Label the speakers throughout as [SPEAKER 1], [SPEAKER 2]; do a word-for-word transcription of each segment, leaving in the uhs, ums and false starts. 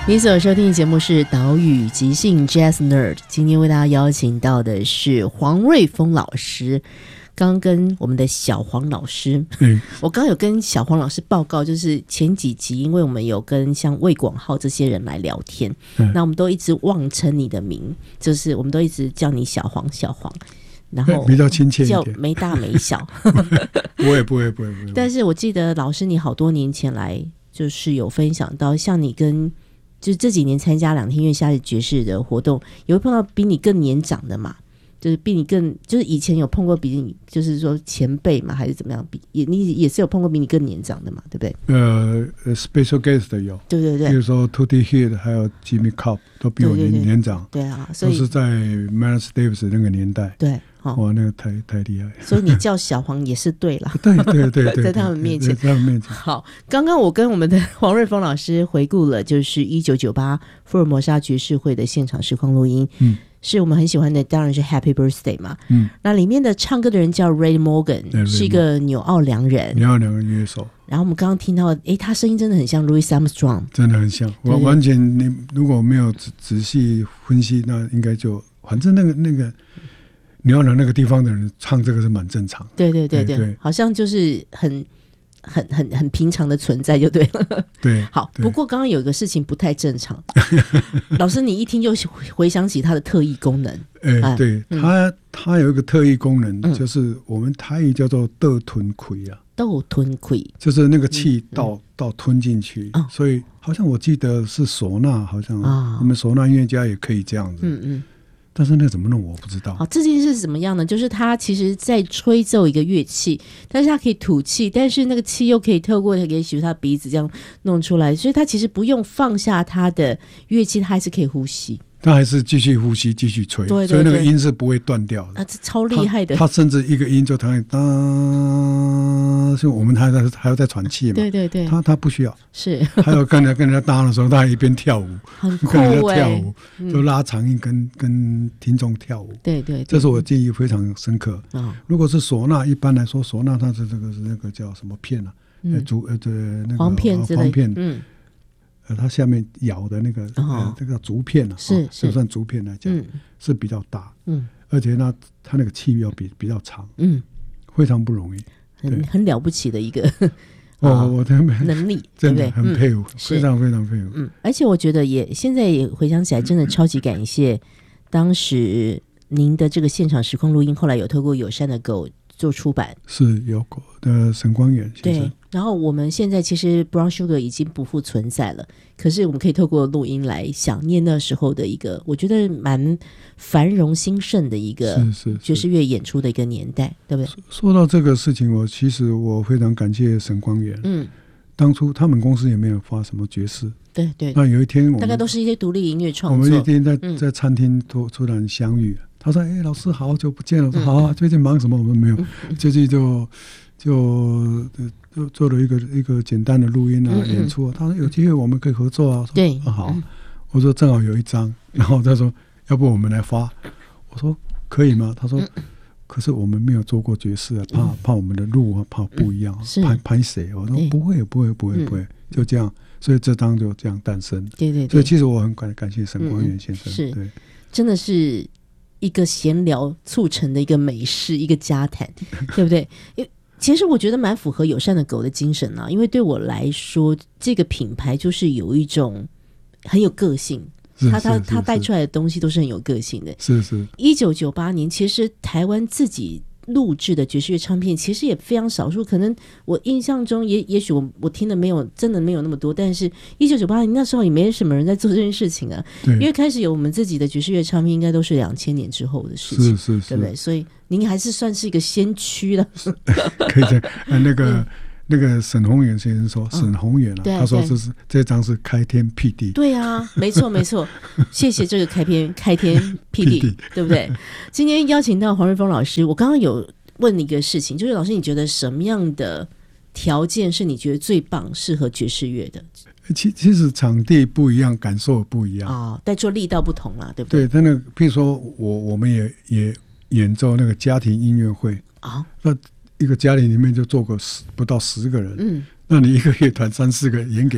[SPEAKER 1] 你所收听的节目是岛屿即兴 Jazz Nerd， 今天为大家邀请到的是黄瑞丰老师。刚跟我们的小黄老师，嗯，我刚有跟小黄老师报告，就是前几集因为我们有跟像魏广浩这些人来聊天，嗯，那我们都一直妄称你的名，就是我们都一直叫你小黄小黄，然后
[SPEAKER 2] 比较亲切一点，
[SPEAKER 1] 叫没大没小。
[SPEAKER 2] 不会不会不会不会。
[SPEAKER 1] 但是我记得老师你好多年前来就是有分享到，像你跟就是这几年参加两天月夏日爵士的活动，也会碰到比你更年长的嘛，就是比你更就是以前有碰过比你就是说前辈嘛，还是怎么样？比也你也是有碰过比你更年长的嘛，对不对？
[SPEAKER 2] 呃 ，special guest 有，
[SPEAKER 1] 对对对，
[SPEAKER 2] 比如说 Tutti Hill 还有 Jimmy Cobb 都比我年
[SPEAKER 1] 对对对
[SPEAKER 2] 年长，
[SPEAKER 1] 对啊，所以
[SPEAKER 2] 都是在 Miles Davis 那个年代，
[SPEAKER 1] 对，哦，
[SPEAKER 2] 哇，那个太太厉害，
[SPEAKER 1] 所以你叫小黄也是对了，
[SPEAKER 2] 对对对对，
[SPEAKER 1] 在他们面前，
[SPEAKER 2] 在他们面前。
[SPEAKER 1] 好，刚刚我跟我们的黄瑞丰老师回顾了，就是一九九八福尔摩沙爵士会的现场实况录音，嗯。是我们很喜欢的，当然是 Happy Birthday 嘛。嗯，那里面的唱歌的人叫 Ray Morgan， 是一个纽奥良人，
[SPEAKER 2] 纽奥良人乐手。
[SPEAKER 1] 然后我们刚刚听到，哎，他声音真的很像 Louis Armstrong，
[SPEAKER 2] 真的很像。我完全，你如果没有仔仔细分析，那应该就反正那个那个纽奥良那个地方的人唱这个是蛮正常。
[SPEAKER 1] 对对对 对, 对，好像就是很。很很很平常的存在就对了。
[SPEAKER 2] 对，
[SPEAKER 1] 好。不过刚刚有一个事情不太正常，老师你一听就回想起他的特异功能。
[SPEAKER 2] 哎、欸，对，嗯、他他有一个特异功能，嗯、就是我们台语叫做倒吞气啊，
[SPEAKER 1] 倒吞气
[SPEAKER 2] 就是那个气倒、嗯、倒吞进去、嗯，所以好像我记得是唢呐，好像我们唢呐音乐家也可以这样子。嗯嗯。但是那怎么弄我不知道。
[SPEAKER 1] 好，这件事是怎么样呢？就是他其实在吹奏一个乐器，但是他可以吐气，但是那个气又可以透过也许他鼻子这样弄出来，所以他其实不用放下他的乐器，他还是可以呼吸。
[SPEAKER 2] 他还是继续呼吸，继续吹，对对对，所以那个音是不会断掉的。
[SPEAKER 1] 啊，这超厉害的。
[SPEAKER 2] 他, 他甚至一个音就他会当，就我们还在还要再喘气嘛。
[SPEAKER 1] 对对对，
[SPEAKER 2] 他他不需要。
[SPEAKER 1] 是。
[SPEAKER 2] 还有跟人家跟人家搭的时候，他还一边跳舞，
[SPEAKER 1] 很酷
[SPEAKER 2] 跟人家跳舞，
[SPEAKER 1] 嗯、
[SPEAKER 2] 就拉长音跟跟听众跳舞。
[SPEAKER 1] 对 对, 对，
[SPEAKER 2] 这是我记忆非常深刻。
[SPEAKER 1] 哦、
[SPEAKER 2] 如果是唢呐，一般来说唢呐它是这个是那个叫什么片啊？嗯，竹呃这那个
[SPEAKER 1] 黄片之类，
[SPEAKER 2] 黄片，
[SPEAKER 1] 嗯。
[SPEAKER 2] 呃，它下面咬的那个、哦、呃，这个叫竹片啊，
[SPEAKER 1] 是是，
[SPEAKER 2] 就算竹片来讲、嗯，是比较大，嗯，而且呢，它那个气要比比较长，嗯，非常不容易，
[SPEAKER 1] 很很了不起的一个
[SPEAKER 2] 哦，我的
[SPEAKER 1] 能力，
[SPEAKER 2] 真的很佩服、嗯，非常非常佩服，
[SPEAKER 1] 嗯，而且我觉得也现在也回想起来，真的超级感谢当时您的这个现场实况录音，后来有透过友善的狗做出版，
[SPEAKER 2] 是有狗的沈光远先生。
[SPEAKER 1] 对，然后我们现在其实 Brown Sugar 已经不复存在了，可是我们可以透过录音来想念那时候的一个我觉得蛮繁荣兴盛的一个爵士乐演出的一个年代，对不对？
[SPEAKER 2] 说到这个事情，我其实我非常感谢沈光远，嗯，当初他们公司也没有发什么爵士，
[SPEAKER 1] 对对，
[SPEAKER 2] 那有一天我们
[SPEAKER 1] 大概都是一些独立音乐创作，
[SPEAKER 2] 我们一天在在餐厅突突然相遇，他说：“哎、欸，老师好久不见了。”我说：“好啊，最近忙什么？我们没有，嗯、最近就就就做了一个一个简单的录音啊、嗯嗯、演出啊。”他说：“有机会我们可以合作啊。”
[SPEAKER 1] 对，
[SPEAKER 2] 啊好、嗯。我说：“正好有一張。”然後他說：“要不我們來發？”我說：“可以嗎？”他說：“嗯、可是我們沒有做過爵士啊，怕、嗯、怕我們的路啊怕不一樣，拍拍誰？”我說：“不會，不會，不會，不會。嗯”就這樣，所以這張就這樣誕生。
[SPEAKER 1] 對對對，
[SPEAKER 2] 所以其實我很感感謝沈光遠先生，
[SPEAKER 1] 嗯、是
[SPEAKER 2] 對，
[SPEAKER 1] 真的是。一个闲聊促成的一个美事，一个家谈，对不对？其实我觉得蛮符合友善的狗的精神啊，因为对我来说，这个品牌就是有一种很有个性，他他他带出来的东西都是很有个性的。
[SPEAKER 2] 是是。
[SPEAKER 1] 一九九八年，其实台湾自己录制的爵士乐唱片其实也非常少数，可能我印象中也也许我我听的没有真的没有那么多，但是一九九八年那时候也没什么人在做这件事情啊，因为开始有我们自己的爵士乐唱片应该都是两千年之后的事情，
[SPEAKER 2] 是是是，
[SPEAKER 1] 对不对？所以您还是算是一个先驱了。
[SPEAKER 2] 可以这样、呃、那个、嗯那个沈宏远先生说，沈宏远啊、嗯，他说这是这张是开天辟地。
[SPEAKER 1] 对啊，没错没错，谢谢这个开篇开天辟地，对不对？今天邀请到黄瑞丰老师，我刚刚有问你一个事情，就是老师你觉得什么样的条件是你觉得最棒适合爵士乐的？
[SPEAKER 2] 其其实场地不一样，感受不一样
[SPEAKER 1] 哦，但做力道不同啦，对不对？
[SPEAKER 2] 对，真的，譬如说我我们也也演奏那个家庭音乐会啊，那一个家庭里面就坐个十不到十个人，嗯，那你一个乐团三四个演给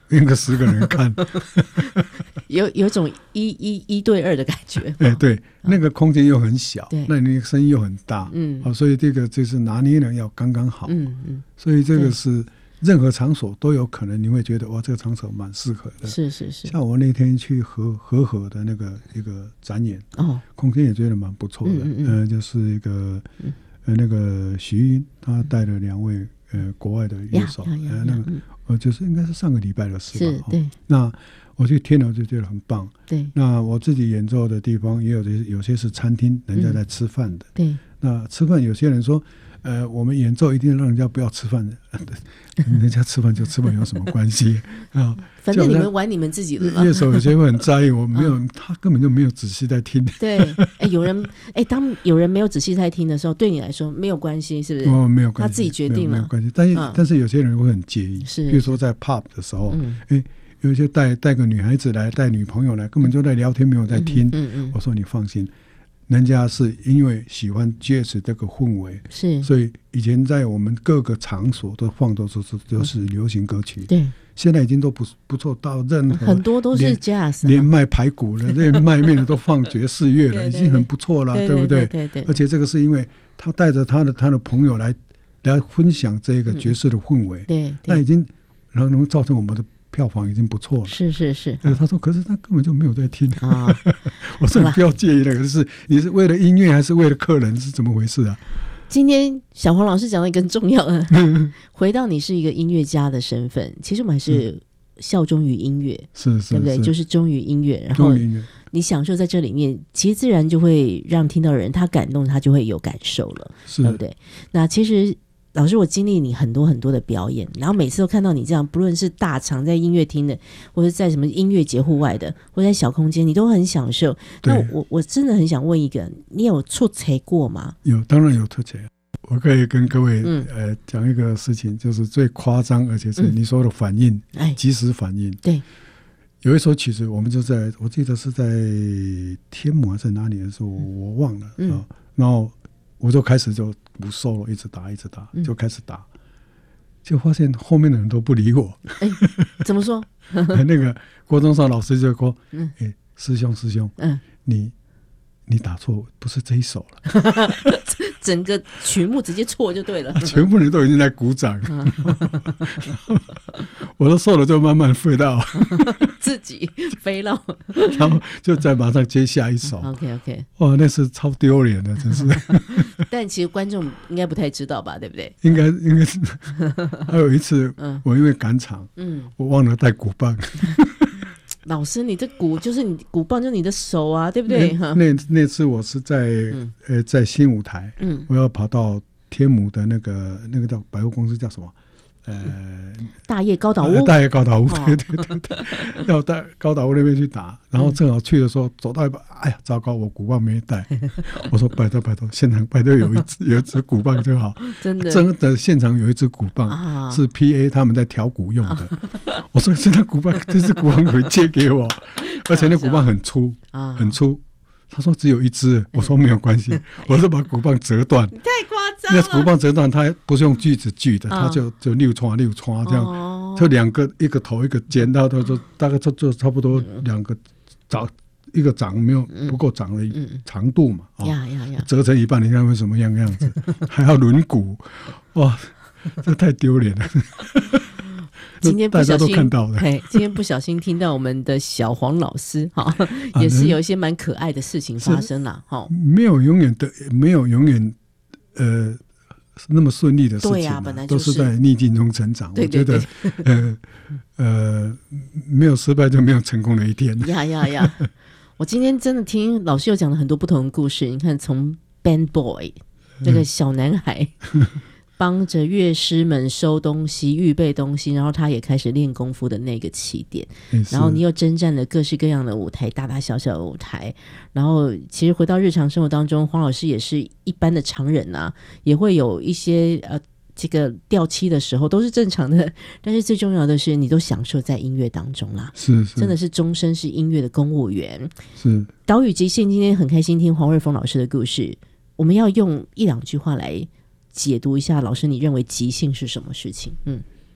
[SPEAKER 2] 编个十个人看，
[SPEAKER 1] 有有种一一一对二的感觉。
[SPEAKER 2] 哎、欸，对，那个空间又很小，那你声音又很大，嗯，好，所以这个就是拿捏的要刚刚好，嗯嗯，所以这个是任何场所都有可能，你会觉得哇，这个场所蛮适合的。
[SPEAKER 1] 是是是。像
[SPEAKER 2] 我那天去和和和的那个一个展演，哦，空间也觉得蛮不错的，嗯嗯嗯呃，就是一个、嗯、呃那个徐音，他带了两位呃国外的乐手，呃那个。嗯呃，就是应该是上个礼拜的事吧。
[SPEAKER 1] 是，对。
[SPEAKER 2] 哦、那我去听了就觉得很棒。
[SPEAKER 1] 对。
[SPEAKER 2] 那我自己演奏的地方也有些有些是餐厅，人家在吃饭的。
[SPEAKER 1] 嗯、对。
[SPEAKER 2] 那吃饭有些人说，呃，我们演奏一定让人家不要吃饭的，人家吃饭就吃饭有什么关系啊？
[SPEAKER 1] 反正你们玩你们自己的嘛。
[SPEAKER 2] 乐手有些会很在意，我没有，嗯、他根本就没有仔细在听。
[SPEAKER 1] 对，哎，有人哎，当有人没有仔细在听的时候，对你来说没有关系，是不是？
[SPEAKER 2] 哦，没有关系，
[SPEAKER 1] 他自己决定了，
[SPEAKER 2] 没有关系。但是、嗯、但是有些人会很介意，
[SPEAKER 1] 是，
[SPEAKER 2] 比如说在 pub 的时候，嗯、哎，有一些带带个女孩子来，带女朋友来，根本就在聊天，没有在听。嗯 嗯, 嗯，我说你放心。人家是因为喜欢 jazz 这个氛围，
[SPEAKER 1] 是，
[SPEAKER 2] 所以以前在我们各个场所都放都是都是流行歌曲，
[SPEAKER 1] 对，
[SPEAKER 2] 现在已经都不不错，到任何
[SPEAKER 1] 很多都是 jazz，
[SPEAKER 2] 连卖排骨的、连卖面的都放爵士乐了，已经很不错了，对不对？
[SPEAKER 1] 对对。
[SPEAKER 2] 而且这个是因为他带着他的他的朋友来来分享这个爵士的氛围，
[SPEAKER 1] 对，
[SPEAKER 2] 那已经然后能造成我们的票房已经不错了，
[SPEAKER 1] 是是是。
[SPEAKER 2] 呃、他说：“可是他根本就没有在听啊。”我说：“你不要介意那个，是你是为了音乐还是为了客人？是怎么回事啊？”
[SPEAKER 1] 今天小黄老师讲了一个很重要的，回到你是一个音乐家的身份，其实我们还是效忠于音乐，
[SPEAKER 2] 是是，
[SPEAKER 1] 对不对？就是忠于音乐，然后你享受在这里面，其实自然就会让听到的人他感动，他就会有感受了，对不对？那其实。老师，我经历你很多很多的表演，然后每次都看到你这样，不论是大场在音乐厅的，或者在什么音乐节户外的，或者在小空间，你都很享受。那我我真的很想问一个，你有出彩过吗？
[SPEAKER 2] 有，当然有出彩。我可以跟各位、嗯、呃讲一个事情，就是最夸张，而且是你说的反应，嗯、即时反应。
[SPEAKER 1] 对，
[SPEAKER 2] 有一首曲子，我们就在我记得是在天母还是哪里的时候，我忘了、嗯、啊，然后我就开始就。不收了，一直打，一直打，就开始打，嗯、就发现后面的人都不理我。
[SPEAKER 1] 哎，怎么说？
[SPEAKER 2] 那个国中上老师就说：“嗯，哎，师兄，师兄，嗯，你你打错，不是这一首了。”
[SPEAKER 1] 整个曲目直接错就对了，
[SPEAKER 2] 全部人都已经在鼓掌，我都受了，就慢慢飞到
[SPEAKER 1] 自己飞了，
[SPEAKER 2] 然后就再马上接下一首。
[SPEAKER 1] OK OK，
[SPEAKER 2] 哇，那是超丢脸的，真是。
[SPEAKER 1] 但其实观众应该不太知道吧，对不对？
[SPEAKER 2] 应该应该是。还有一次，嗯、我因为赶场，嗯，我忘了带鼓棒。
[SPEAKER 1] 老师，你的鼓就是你鼓棒，就是你的手啊，对不对？
[SPEAKER 2] 那那, 那次我是在、嗯、呃在新舞台，嗯，我要跑到天母的那个那个叫百货公司叫什么？呃，
[SPEAKER 1] 大业高岛屋，
[SPEAKER 2] 呃、大业高岛屋，对对对对，要到高岛屋那边去打，然后正好去的时候走到一半，哎呀，糟糕，我鼓棒没带。我说拜托拜托，现场拜托有一支有一支鼓棒就好，
[SPEAKER 1] 真的
[SPEAKER 2] 真的现场有一支鼓棒、啊、是 P A 他们在调鼓用的。啊、我说现在鼓棒这支鼓棒可以借给我，而且那鼓棒很粗、啊、很粗。他说只有一支，我说没有关系，我是把鼓棒折断。
[SPEAKER 1] 你太夸张了！
[SPEAKER 2] 那鼓棒折断，它不是用锯子锯的，它就就六穿六穿这样，哦、就两个一个头一个尖，到都就大概就就差不多两个长一个长没有不够长的长度嘛，
[SPEAKER 1] 嗯嗯哦、呀呀
[SPEAKER 2] 折成一半，你看会什么样样子？还要轮鼓，哇，这太丢脸了。
[SPEAKER 1] 今天不小心
[SPEAKER 2] 大家都看到了，
[SPEAKER 1] 今天不小心听到我们的小黄老师哈，也是有一些蛮可爱的事情发生了哈。
[SPEAKER 2] 没有永远的，没有永远呃那么顺利的事情，
[SPEAKER 1] 对啊，本来、就是、
[SPEAKER 2] 都是在逆境中成长。
[SPEAKER 1] 对对对，
[SPEAKER 2] 我觉得呃呃没有失败就没有成功的一天。
[SPEAKER 1] 呀呀呀！我今天真的听老师有讲了很多不同的故事。你看，从 Band Boy 这个小男孩。嗯帮着乐师们收东西预备东西，然后他也开始练功夫的那个起点，然后你又征战了各式各样的舞台，大大小小的舞台，然后其实回到日常生活当中，黄老师也是一般的常人啊，也会有一些呃这个掉漆的时候都是正常的，但是最重要的是你都享受在音乐当中啦，
[SPEAKER 2] 是是，
[SPEAKER 1] 真的是终身是音乐的公务员。
[SPEAKER 2] 是
[SPEAKER 1] 岛屿即兴今天很开心听黄瑞丰老师的故事，我们要用一两句话来解读一下，老师你认为即兴是什么事情？嗯，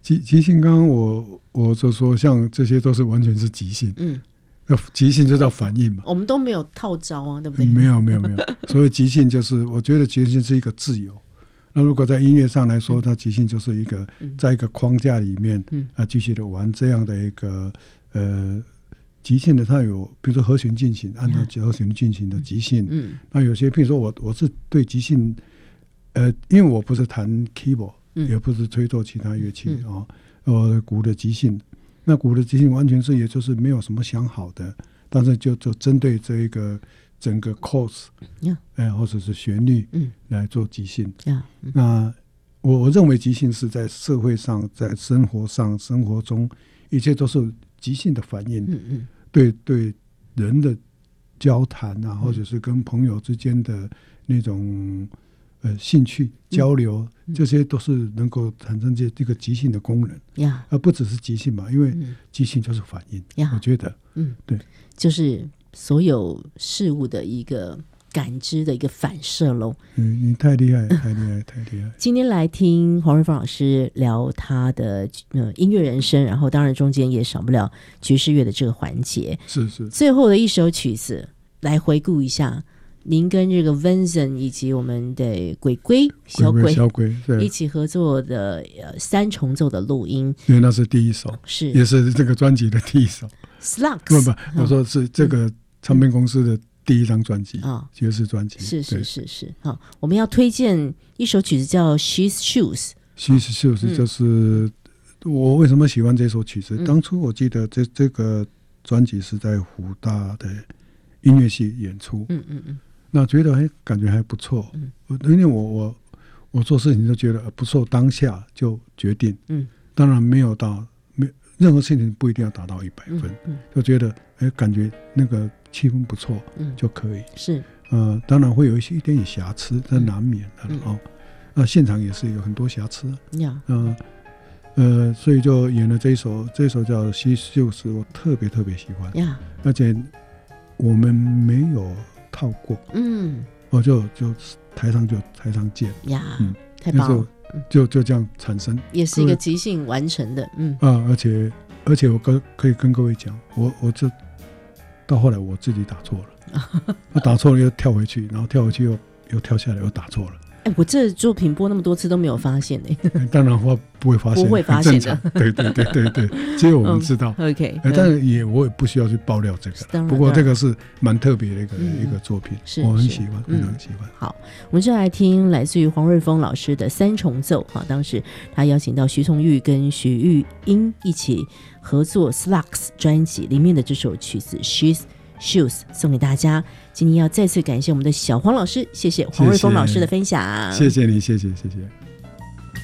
[SPEAKER 2] 即即兴，刚刚我我就说，像这些都是完全是即兴，嗯，那即兴就叫反应嘛。
[SPEAKER 1] 我们都没有套招啊，对不对？
[SPEAKER 2] 嗯、没有没有没有，所谓即兴就是，我觉得即兴是一个自由。那如果在音乐上来说，它即兴就是一个在一个框架里面，嗯啊，继续的玩这样的一个呃即兴的，它有比如说和弦进行，按照和弦进行的即兴。嗯，那有些譬如说我我是对即兴，呃，因为我不是弹 keyboard。嗯、也不是吹奏其他乐器、嗯、哦，呃，鼓的即兴，那鼓的即兴完全是也就是没有什么想好的，但是就就针对这一个整个 chorus， 嗯、呃，或者是旋律，嗯，来做即兴。嗯、那我我认为即兴是在社会上、在生活上、生活中，一切都是即兴的反应。嗯嗯，对对，人的交谈啊，或者是跟朋友之间的那种。呃，兴趣交流、嗯、这些都是能够产生这这个即兴的功能呀，而不只是即兴嘛，因为即兴就是反应呀。我觉得，嗯，对，
[SPEAKER 1] 就是所有事物的一个感知的一个反射喽。
[SPEAKER 2] 嗯，你太厉害，太厉害，太厉害。
[SPEAKER 1] 今天来听黄瑞丰老师聊他的呃音乐人生，然后当然中间也少不了爵士乐的这个环节。
[SPEAKER 2] 是是。
[SPEAKER 1] 最后的一首曲子来回顾一下。您跟这个 Vincent 以及我们的鬼鬼小鬼
[SPEAKER 2] 小鬼
[SPEAKER 1] 一起合作的呃三重奏的录音，
[SPEAKER 2] 因为那是第一首，
[SPEAKER 1] 是
[SPEAKER 2] 也是这个专辑的第一首。
[SPEAKER 1] Slugs
[SPEAKER 2] 不不，我说是这个唱片公司的第一张专辑啊，爵士专辑。
[SPEAKER 1] 是是是是好，我们要推荐一首曲子叫 She's Shoes。She's
[SPEAKER 2] Shoes 就是、嗯、我为什么喜欢这首曲子？嗯、当初我记得这这个专辑是在湖大的音乐系演出。嗯嗯嗯。那觉得哎，感觉还不错。嗯，因为我我我做事情就觉得不错，当下就决定。嗯，当然没有到没任何事情不一定要达到一百分。嗯，嗯就觉得哎，感觉那个气氛不错，嗯，就可以。
[SPEAKER 1] 是，
[SPEAKER 2] 呃，当然会有一些一点点瑕疵，这难免的、嗯、哦。那现场也是有很多瑕疵。呀，嗯、呃，呃，所以就演了这一首，这一首叫《She's Shoes》，我特别特别喜欢。呀，而且我们没有。套过，嗯，我就就台上就台上见呀，
[SPEAKER 1] 嗯，太棒了，
[SPEAKER 2] 就就这样产生，
[SPEAKER 1] 也是一个即兴完成的，嗯
[SPEAKER 2] 啊，而且而且我跟可以跟各位讲，我我就到后来我自己打错了，我打错了又跳回去，然后跳回去又又跳下来又打错了。
[SPEAKER 1] 哎，我这作品播那么多次都没有发现呢、
[SPEAKER 2] 欸。当然话不会发现，
[SPEAKER 1] 不会发现的。
[SPEAKER 2] 对对对对对，只有我们知道。
[SPEAKER 1] 嗯、OK，、
[SPEAKER 2] 欸、但是也我也不需要去爆料这个。不过这个是蛮特别的一个、嗯、一个作品，我很喜欢，非常喜欢、嗯。
[SPEAKER 1] 好，我们就来听来自于黄瑞丰老师的三重奏。哈，当时他邀请到徐崇玉跟徐玉英一起合作 Slugs 专辑里面的这首曲子 She's Shoes 送给大家。今天要再次感谢我们的小黄老师，谢谢黄瑞丰老师的分享。
[SPEAKER 2] 谢谢你，谢谢谢谢。